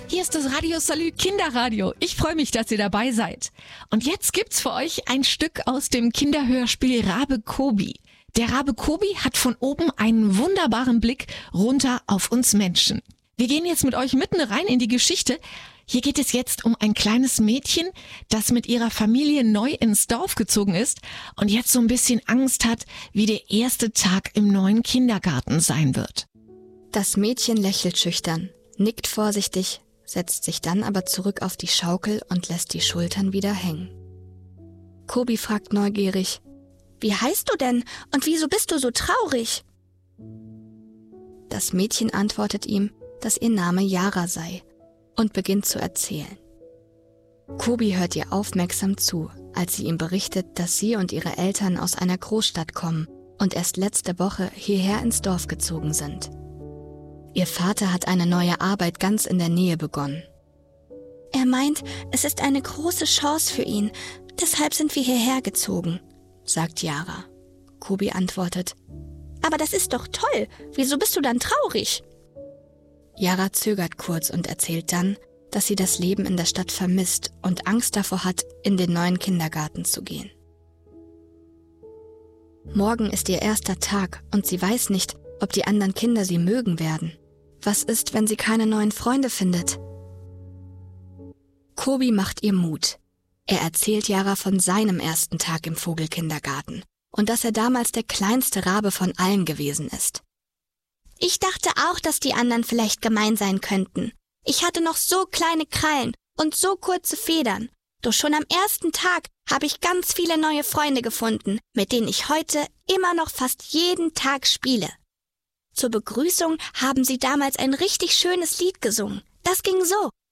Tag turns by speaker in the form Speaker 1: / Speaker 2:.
Speaker 1: Hier ist das Radio Salü Kinderradio. Ich freue mich, dass ihr dabei seid. Und jetzt gibt's für euch ein Stück aus dem Kinderhörspiel Rabe Kobi. Der Rabe Kobi hat von oben einen wunderbaren Blick runter auf uns Menschen. Wir gehen jetzt mit euch mitten rein in die Geschichte. Hier geht es jetzt um ein kleines Mädchen, das mit ihrer Familie neu ins Dorf gezogen ist und jetzt so ein bisschen Angst hat, wie der erste Tag im neuen Kindergarten sein wird.
Speaker 2: Das Mädchen lächelt schüchtern, nickt vorsichtig, setzt sich dann aber zurück auf die Schaukel und lässt die Schultern wieder hängen. Kobi fragt neugierig: Wie heißt du denn und wieso bist du so traurig? Das Mädchen antwortet ihm, dass ihr Name Yara sei und beginnt zu erzählen. Kobi hört ihr aufmerksam zu, als sie ihm berichtet, dass sie und ihre Eltern aus einer Großstadt kommen und erst letzte Woche hierher ins Dorf gezogen sind. Ihr Vater hat eine neue Arbeit ganz in der Nähe begonnen. Er meint, es ist eine große Chance für ihn, deshalb sind wir hierher gezogen, sagt Yara. Kobi antwortet: Aber das ist doch toll, wieso bist du dann traurig? Yara zögert kurz und erzählt dann, dass sie das Leben in der Stadt vermisst und Angst davor hat, in den neuen Kindergarten zu gehen. Morgen ist ihr erster Tag und sie weiß nicht, ob die anderen Kinder sie mögen werden. Was ist, wenn sie keine neuen Freunde findet? Kobi macht ihr Mut. Er erzählt Yara von seinem ersten Tag im Vogelkindergarten und dass er damals der kleinste Rabe von allen gewesen ist. Ich dachte auch, dass die anderen vielleicht gemein sein könnten. Ich hatte noch so kleine Krallen und so kurze Federn. Doch schon am ersten Tag habe ich ganz viele neue Freunde gefunden, mit denen ich heute immer noch fast jeden Tag spiele. Zur Begrüßung haben sie damals ein richtig schönes Lied gesungen. Das ging so: